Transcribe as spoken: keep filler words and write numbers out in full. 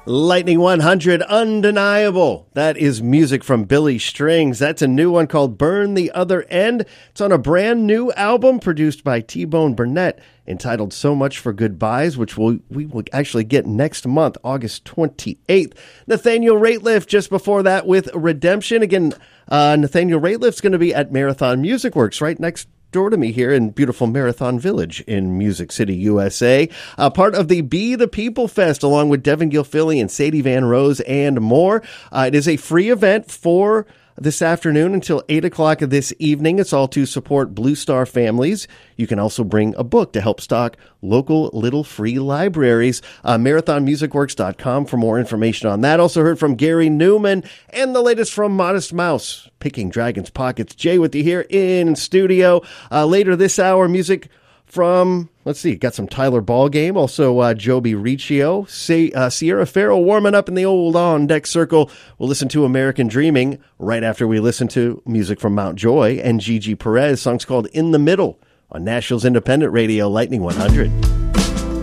Lightning one hundred, Undeniable. That is music from Billy Strings. That's a new one called Burn the Other End. It's on a brand new album produced by T-Bone Burnett entitled So Much for Goodbyes, which we'll, we will actually get next month, August twenty-eighth. Nathaniel Rateliff just before that with Redemption. Again, uh, Nathaniel Rateliff's going to be at Marathon Music Works right next door to me here in beautiful Marathon Village in Music City, U S A. Uh, part of the Be the People Fest along with Devin Gilfilly and Sadie Van Rose and more. Uh, it is a free event for this afternoon until eight o'clock of this evening. It's all to support Blue Star families. You can also bring a book to help stock local little free libraries. Uh, marathon music works dot com for more information on that. Also heard from Gary Newman and the latest from Modest Mouse, Picking Dragon's Pockets. Jay with you here in studio. Uh, later this hour, music from, let's see, got some Tyler Ballgame, also uh, Joby Riccio, say, uh, Sierra Farrell warming up in the old on-deck circle. We'll listen to American Dreaming right after we listen to music from Mount Joy and Gigi Perez. Song's called In the Middle on Nashville's Independent Radio, Lightning one hundred.